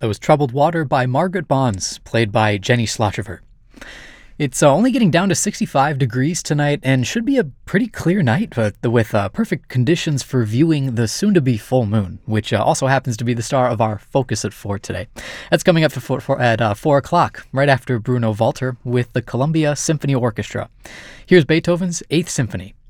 That was Troubled Water by Margaret Bonds, played by Jenny Slotchever. It's only getting down to 65 degrees tonight and should be a pretty clear night with perfect conditions for viewing the soon-to-be full moon, which also happens to be the star of our focus at 4 today. That's coming up at 4 o'clock, right after Bruno Walter with the Columbia Symphony Orchestra. Here's Beethoven's Eighth Symphony.